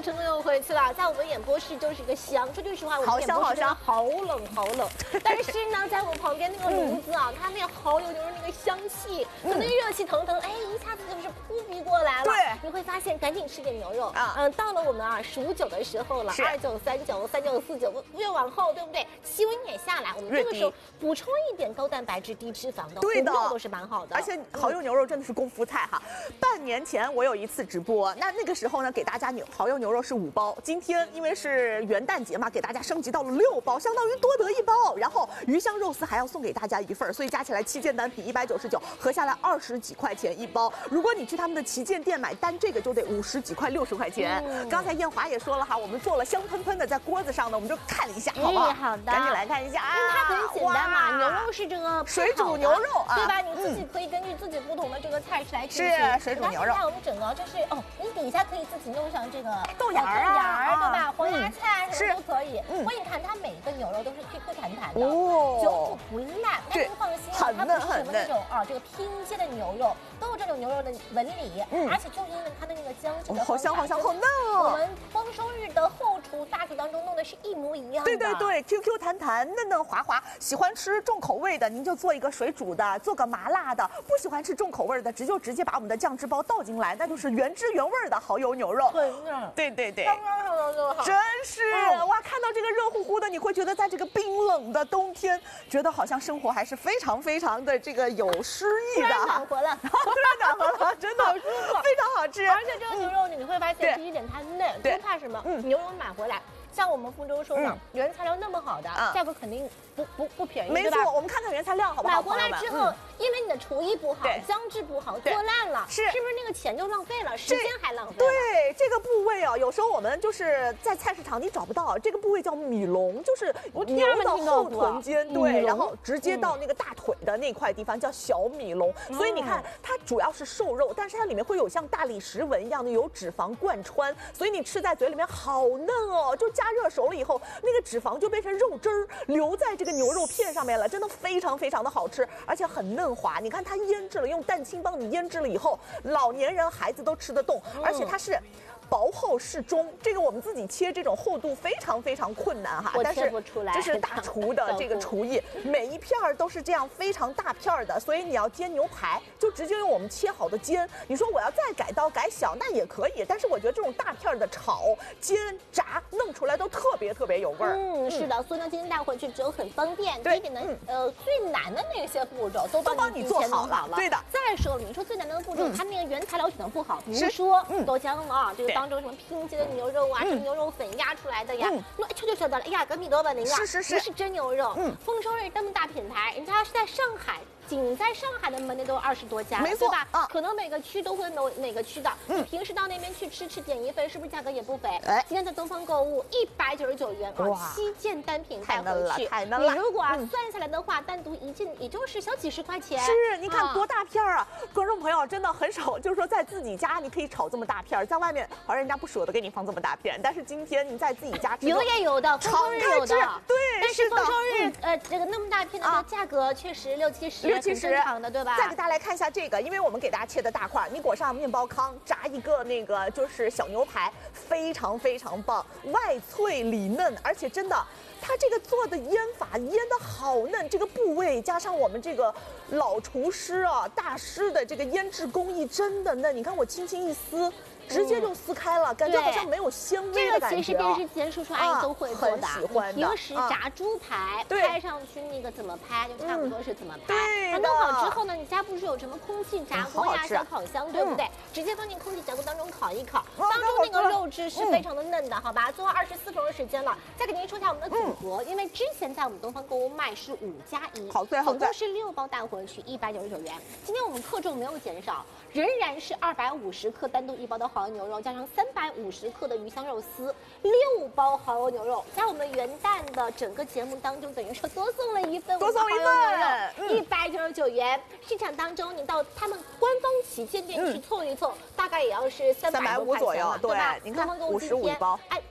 成功又回去了，在我们演播室就是一个香。说句实话，我们演播室真的好冷好冷。但是呢，在我旁边那个炉子啊，它那个蚝油牛肉那个香气，那个热气腾腾，哎，一下子就是扑鼻过来了。 对， 你会发现赶紧吃点牛肉啊。到了我们数9的时候了，29、39、39、49，越往后对不对？气温也下来，我们这个时候补充一点高蛋白质、低脂肪的红肉都是蛮好的。 而且蚝油牛肉真的是功夫菜哈。半年前我有一次直播，那个时候呢，给大家蚝油牛肉是5包，今天因为是元旦节嘛，给大家升级到了6包，相当于多得1包。然后鱼香肉丝还要送给大家1份，所以加起来7件单品199，合下来20几块钱1包。如果你去他们的旗舰店买单这个就得50几块、60块钱。刚才艳华也说了哈，我们做了香喷喷的在锅子上呢，我们就看了一下，好不好？ 好的， 赶紧来看一下啊！ 因为它很简单嘛，牛肉是这个水煮牛肉啊， 对吧？你自己可以根据自己不同的这个菜式来进行。 是水煮牛肉。 我们整个就是你底下可以自己弄上这个豆芽儿， 对吧？黄芽菜什么都可以。我给你看，它每一个牛肉都是 QQ 弹弹的，久煮不烂。那您放心啊，它不是什么那种这个拼接的牛肉，都有这种牛肉的纹理，而且就是因为它的那个姜汁的好香好香，好嫩哦！ 我们丰收日的后厨大厨当中弄的是一模一样的。 对 ，QQ 弹弹，嫩嫩滑滑。喜欢吃重口味的，您就做一个水煮的，做个麻辣的；不喜欢吃重口味的，直接把我们的酱汁包倒进来，那就是原汁原味的蚝油牛肉。对， 刚刚就好， 真是哇！看到这个热乎乎的，你会觉得在这个冰冷的冬天，觉得好像生活还是非常非常的这个有诗意的哈。 暖和了， 突然暖和了，真的好舒服， 非常好吃。 而且这个牛肉你会发现，第一点它嫩，就怕什么？牛肉买回来。像我们福州说嘛，原材料那么好的，价格肯定不便宜， 没错，我们看看原材料好不好？ 买回来之后，因为你的厨艺不好，姜汁不好，做烂了，是不是那个钱就浪费了，时间还浪费了？ 对，这个部位有时候我们就是在菜市场你找不到，这个部位叫米龙，就是牛的后臀尖，对，然后直接到那个大腿的那块地方叫小米龙。所以你看，它主要是瘦肉，但是它里面会有像大理石纹一样的有脂肪贯穿，所以你吃在嘴里面好嫩哦，就加热熟了以后，那个脂肪就变成肉汁儿留在这个牛肉片上面了，真的非常非常的好吃，而且很嫩滑。你看它腌制了，用蛋清帮你腌制了以后，老年人孩子都吃得动，而且它是薄厚适中，这个我们自己切这种厚度非常非常困难哈， 但是这是大厨的这个厨艺，每一片都是这样非常大片的，所以你要煎牛排就直接用我们切好的煎。你说我要再改刀改小那也可以，但是我觉得这种大片的炒、煎、炸弄出来都特别特别有味儿。 是的，所以呢今天带回去只有很方便。第一点呢，最难的那些步骤都帮你做好了。 对的。 再说了，你说最难的步骤，它那个原材料选的不好，比如说豆浆啊，这个当中什么拼接的牛肉啊，是牛肉粉压出来的呀，那就晓得了，哎呀，跟米多本那样，不是真牛肉。丰收日这么大品牌，人家是在上海。仅在上海的门店都有20多家， 没错吧？可能每个区都会有哪个区的。你平时到那边去吃点一份，是不是价格也不菲？今天在东方购物199元7件单品带回去， 太嫩了！ 你如果算下来的话，单独一件也就是小几十块钱。 是，你看多大片啊！观众朋友真的很少，就是说在自己家你可以炒这么大片，在外面好像人家不舍得给你放这么大片，但是今天你在自己家吃， 有也有的，丰收日有的， 对， 但是丰收日这个那么大片的这个价格确实60、70。很正常的，对吧？ 再给大家来看一下这个，因为我们给大家切的大块，你裹上面包糠，炸一个那个就是小牛排，非常非常棒，外脆里嫩，而且真的，它这个做的腌法腌的好嫩，这个部位加上我们这个老厨师大师的这个腌制工艺真的嫩，你看我轻轻一撕。直接就撕开了，感觉好像没有纤维的感觉。 这个其实电视前叔叔阿姨都会做的， 很喜欢的。 平时炸猪排，拍上去那个怎么拍，就差不多是怎么拍。 对， 弄好之后呢，你家不是有什么空气炸锅呀、小烤箱，对不对？直接放进空气炸锅当中烤一烤，当中那个肉质是非常的嫩的，好吧？做24分钟的时间了。再给您说一下我们的组合，因为之前在我们东方购物卖是5+1， 好最总共是6包带回去199元。今天我们克重没有减少，仍然是250克单独1包的蚝油牛肉，加上350克的鱼香肉丝，6包蚝油牛肉，在我们元旦的整个节目当中，等于说多送了一份多送一份 ，199元。市场当中，你到他们官方旗舰店去凑一凑，大概也要是350 左右，对吧？ 您看55一包，哎，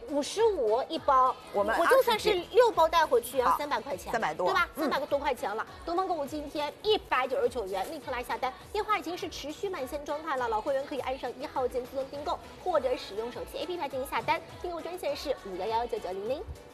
55一包，我就算是6包带回去要300块钱 ，300多， 对吧？300多块钱了。东方购物今天199元，立刻来下单，电话已经是持续满线状态了。老会员可以按上1号键自动订购，或者使用手机 APP 进行下单，订购专线是5119900。